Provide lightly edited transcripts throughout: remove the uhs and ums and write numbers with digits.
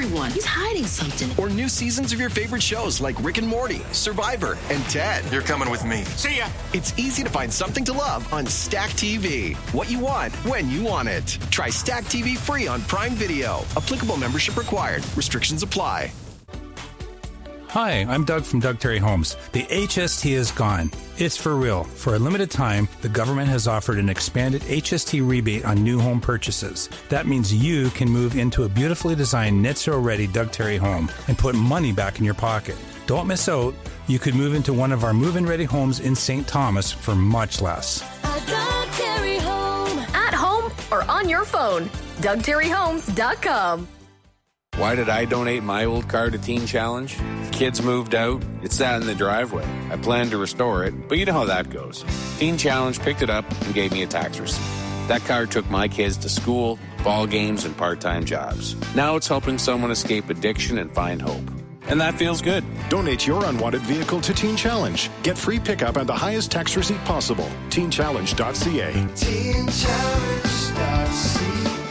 everyone. He's hiding something. Or new seasons of your favorite shows like Rick and Morty, Survivor, and Ted. You're coming with me. See ya. It's easy to find something to love on Stack TV. What you want, when you want it. Try Stack TV free on Prime Video. Applicable membership required. Restrictions apply. Hi, I'm Doug from Doug Terry Homes. The HST is gone. It's for real. For a limited time, the government has offered an expanded HST rebate on new home purchases. That means you can move into a beautifully designed net zero ready Doug Terry home and put money back in your pocket. Don't miss out. You could move into one of our move-in ready homes in St. Thomas for much less. A Doug Terry home. At home or on your phone. DougTerryHomes.com. Why did I donate my old car to Teen Challenge? Kids moved out. It sat in the driveway. I planned to restore it, but you know how that goes. Teen Challenge picked it up and gave me a tax receipt. That car took my kids to school, ball games, and part-time jobs. Now it's helping someone escape addiction and find hope. And that feels good. Donate your unwanted vehicle to Teen Challenge. Get free pickup and the highest tax receipt possible. TeenChallenge.ca. TeenChallenge.ca.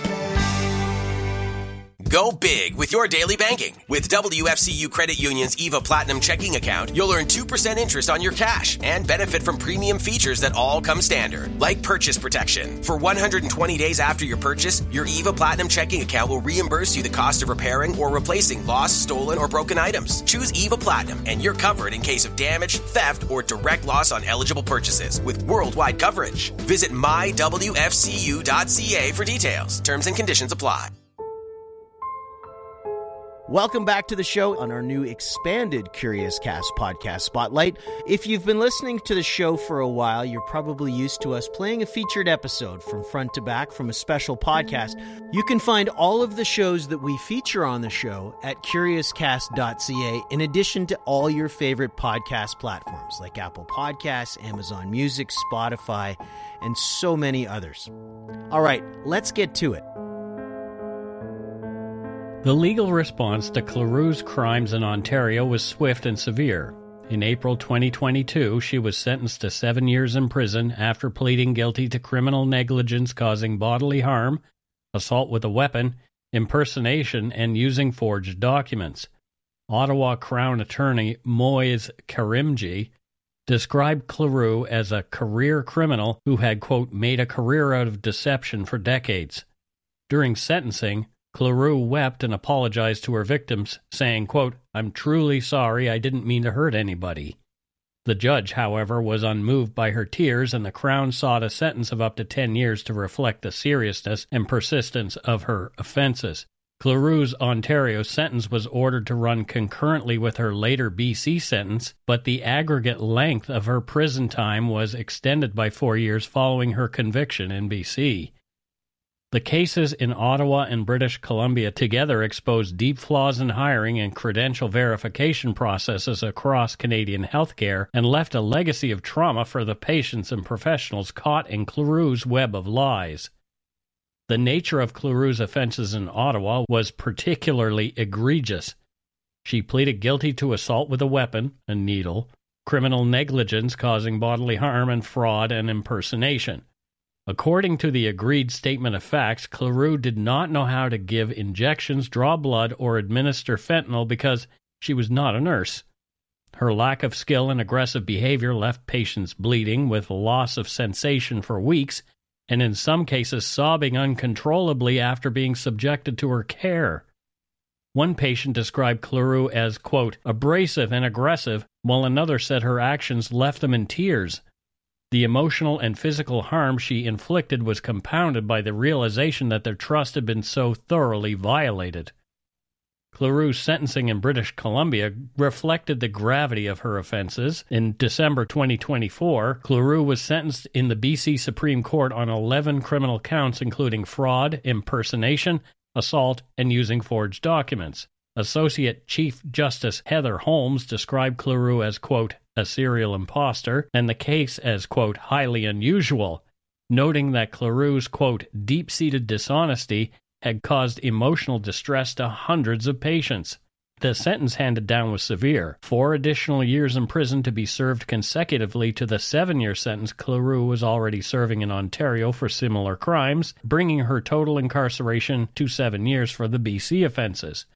Go big with your daily banking. With WFCU Credit Union's EVA Platinum checking account, you'll earn 2% interest on your cash and benefit from premium features that all come standard, like purchase protection. For 120 days after your purchase, your EVA Platinum checking account will reimburse you the cost of repairing or replacing lost, stolen, or broken items. Choose EVA Platinum and you're covered in case of damage, theft, or direct loss on eligible purchases with worldwide coverage. Visit mywfcu.ca for details. Terms and conditions apply. Welcome back to the show on our new expanded Curious Cast podcast spotlight. If you've been listening to the show for a while, you're probably used to us playing a featured episode from front to back from a special podcast. You can find all of the shows that we feature on the show at CuriousCast.ca, in addition to all your favorite podcast platforms like Apple Podcasts, Amazon Music, Spotify, and so many others. All right, let's get to it. The legal response to Cleroux's crimes in Ontario was swift and severe. In April 2022, she was sentenced to 7 years in prison after pleading guilty to criminal negligence causing bodily harm, assault with a weapon, impersonation, and using forged documents. Ottawa Crown Attorney Moise Karimji described Cleroux as a career criminal who had, quote, made a career out of deception for decades. During sentencing, Cleroux wept and apologized to her victims, saying, quote, I'm truly sorry, I didn't mean to hurt anybody. The judge, however, was unmoved by her tears, and the Crown sought a sentence of up to 10 years to reflect the seriousness and persistence of her offenses. Cleroux's Ontario sentence was ordered to run concurrently with her later BC sentence, but the aggregate length of her prison time was extended by 4 years following her conviction in BC. The cases in Ottawa and British Columbia together exposed deep flaws in hiring and credential verification processes across Canadian healthcare and left a legacy of trauma for the patients and professionals caught in Cleroux's web of lies. The nature of Cleroux's offenses in Ottawa was particularly egregious. She pleaded guilty to assault with a weapon, a needle, criminal negligence causing bodily harm, and fraud and impersonation. According to the agreed statement of facts, Cleroux did not know how to give injections, draw blood, or administer fentanyl because she was not a nurse. Her lack of skill and aggressive behavior left patients bleeding with loss of sensation for weeks, and in some cases sobbing uncontrollably after being subjected to her care. One patient described Cleroux as, quote, abrasive and aggressive, while another said her actions left them in tears. The emotional and physical harm she inflicted was compounded by the realization that their trust had been so thoroughly violated. Cleroux's sentencing in British Columbia reflected the gravity of her offenses. In December 2024, Cleroux was sentenced in the BC Supreme Court on 11 criminal counts, including fraud, impersonation, assault, and using forged documents. Associate Chief Justice Heather Holmes described Cleroux as, quote, a serial imposter, and the case as, quote, highly unusual, noting that Cleroux's, quote, deep-seated dishonesty had caused emotional distress to hundreds of patients. The sentence handed down was severe, 4 additional years in prison to be served consecutively to the 7-year sentence Cleroux was already serving in Ontario for similar crimes, bringing her total incarceration to 7 years for the BC offenses.